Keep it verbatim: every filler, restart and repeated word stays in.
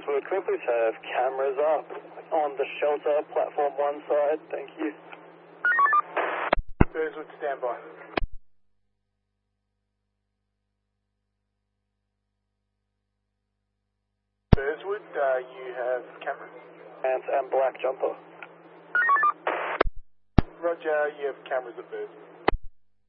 Burswood, can we please have cameras up on the shelter, platform one side? Thank you. Burswood, stand by. Burswood, uh, you have cameras. And, and black jumper. Roger, you have cameras at Burswood.